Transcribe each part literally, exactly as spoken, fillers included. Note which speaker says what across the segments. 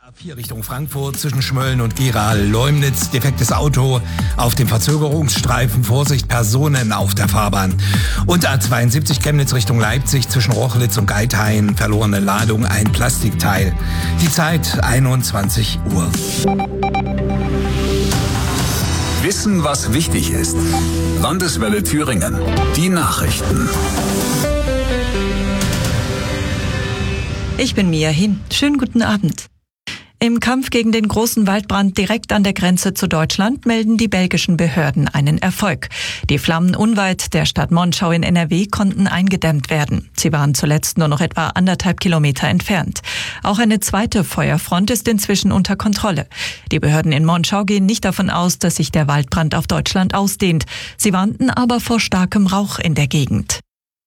Speaker 1: A vier Richtung Frankfurt zwischen Schmölln und Gera, Leumnitz, defektes Auto auf dem Verzögerungsstreifen, Vorsicht, Personen auf der Fahrbahn. Und A zweiundsiebzig Chemnitz Richtung Leipzig zwischen Rochlitz und Geithain, verlorene Ladung, ein Plastikteil. Die Zeit einundzwanzig Uhr.
Speaker 2: Wissen, was wichtig ist. Landeswelle Thüringen. Die Nachrichten.
Speaker 3: Ich bin Mia Hin. Schönen guten Abend. Im Kampf gegen den großen Waldbrand direkt an der Grenze zu Deutschland melden die belgischen Behörden einen Erfolg. Die Flammen unweit der Stadt Monschau in N R W konnten eingedämmt werden. Sie waren zuletzt nur noch etwa anderthalb Kilometer entfernt. Auch eine zweite Feuerfront ist inzwischen unter Kontrolle. Die Behörden in Monschau gehen nicht davon aus, dass sich der Waldbrand auf Deutschland ausdehnt. Sie warnten aber vor starkem Rauch in der Gegend.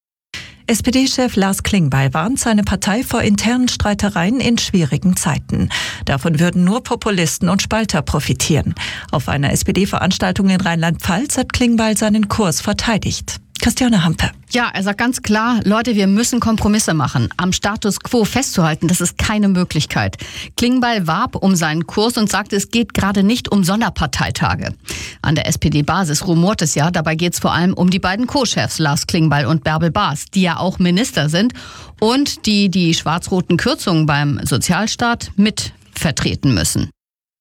Speaker 3: S P D-Chef Lars Klingbeil warnt seine Partei vor internen Streitereien in schwierigen Zeiten. Davon würden nur Populisten und Spalter profitieren. Auf einer S P D-Veranstaltung in Rheinland-Pfalz hat Klingbeil seinen Kurs verteidigt. Christiane Hampe.
Speaker 4: Ja, er sagt ganz klar, Leute, wir müssen Kompromisse machen. Am Status quo festzuhalten, das ist keine Möglichkeit. Klingbeil warb um seinen Kurs und sagte, es geht gerade nicht um Sonderparteitage. An der S P D-Basis rumort es ja. Dabei geht es vor allem um die beiden Co-Chefs, Lars Klingbeil und Bärbel Baas, die ja auch Minister sind und die die schwarz-roten Kürzungen beim Sozialstaat mit vertreten müssen.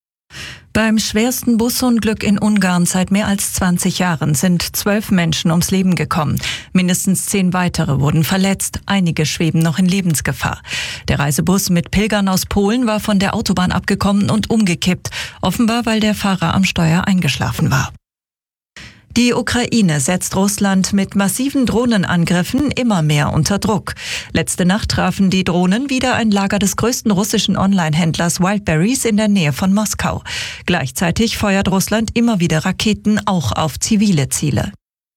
Speaker 3: Beim schwersten Busunglück in Ungarn seit mehr als zwanzig Jahren sind zwölf Menschen ums Leben gekommen. Mindestens zehn weitere wurden verletzt. Einige schweben noch in Lebensgefahr. Der Reisebus mit Pilgern aus Polen war von der Autobahn abgekommen und umgekippt. Offenbar, weil der Fahrer am Steuer eingeschlafen war. Die Ukraine setzt Russland mit massiven Drohnenangriffen immer mehr unter Druck. Letzte Nacht trafen die Drohnen wieder ein Lager des größten russischen Online-Händlers Wildberries in der Nähe von Moskau. Gleichzeitig feuert Russland immer wieder Raketen auch auf zivile Ziele.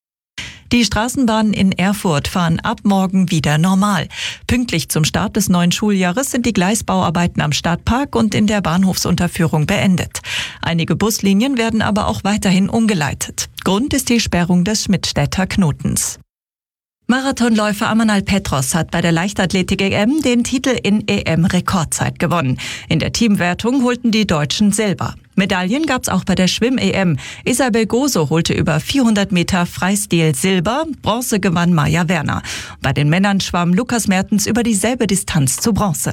Speaker 3: Die Straßenbahnen in Erfurt fahren ab morgen wieder normal. Pünktlich zum Start des neuen Schuljahres sind die Gleisbauarbeiten am Stadtpark und in der Bahnhofsunterführung beendet. Einige Buslinien werden aber auch weiterhin umgeleitet. Grund ist die Sperrung des Schmidtstädter Knotens. Marathonläufer Amanal Petros hat bei der Leichtathletik-E M den Titel in E M-Rekordzeit gewonnen. In der Teamwertung holten die Deutschen Silber. Medaillen gab's auch bei der Schwimm-E M. Isabel Goso holte über vierhundert Meter Freistil Silber, Bronze gewann Maja Werner. Bei den Männern schwamm Lukas Mertens über dieselbe Distanz zu Bronze.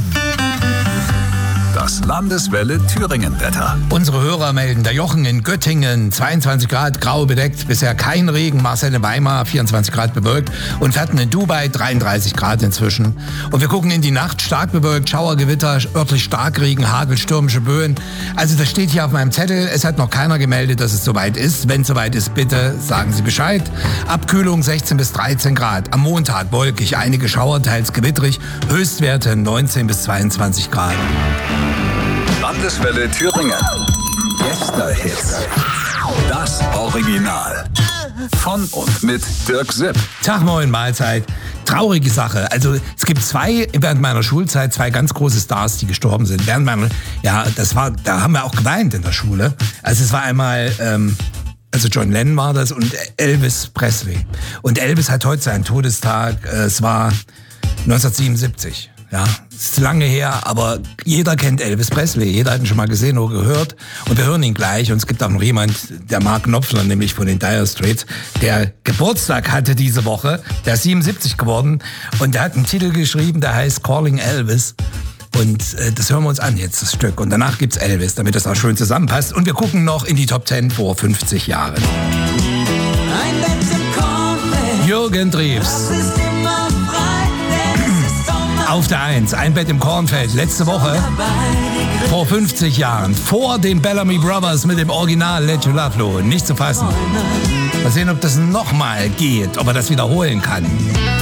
Speaker 2: Das Landeswelle Thüringen-Wetter.
Speaker 1: Unsere Hörer melden, der Jochen in Göttingen, zweiundzwanzig Grad, grau bedeckt, bisher kein Regen. Marcel in Weimar, vierundzwanzig Grad bewölkt. Und Ferten in Dubai, dreiunddreißig Grad inzwischen. Und wir gucken in die Nacht, stark bewölkt, Schauergewitter, örtlich Starkregen, Hagel, stürmische Böen. Also das steht hier auf meinem Zettel. Es hat noch keiner gemeldet, dass es soweit ist. Wenn es soweit ist, bitte sagen Sie Bescheid. Abkühlung sechzehn bis dreizehn Grad. Am Montag wolkig, einige Schauer, teils gewitterig. Höchstwerte neunzehn bis zweiundzwanzig Grad.
Speaker 2: Landeswelle Thüringen. Gästehits. Das Original. Von und mit Dirk Sipp.
Speaker 1: Tag, moin, Mahlzeit. Traurige Sache. Also es gibt zwei, während meiner Schulzeit, zwei ganz große Stars, die gestorben sind. Während meiner, ja, das war, da haben wir auch geweint in der Schule. Also es war einmal, ähm, also John Lennon war das und Elvis Presley. Und Elvis hat heute seinen Todestag. Es war neunzehnhundertsiebenundsiebzig. Ja, ist lange her, aber jeder kennt Elvis Presley. Jeder hat ihn schon mal gesehen oder gehört. Und wir hören ihn gleich. Und es gibt auch noch jemand, der Mark Knopfler, nämlich von den Dire Straits, der Geburtstag hatte diese Woche. Der ist siebenundsiebzig geworden. Und der hat einen Titel geschrieben, der heißt Calling Elvis. Und äh, das hören wir uns an jetzt, das Stück. Und danach gibt's Elvis, damit das auch schön zusammenpasst. Und wir gucken noch in die Top zehn vor fünfzig Jahren. Jürgen Drews. Auf der Eins, ein Bett im Kornfeld, letzte Woche, vor fünfzig Jahren, vor den Bellamy Brothers mit dem Original Let You Love Flow, nicht zu fassen. Mal sehen, ob das nochmal geht, ob er das wiederholen kann.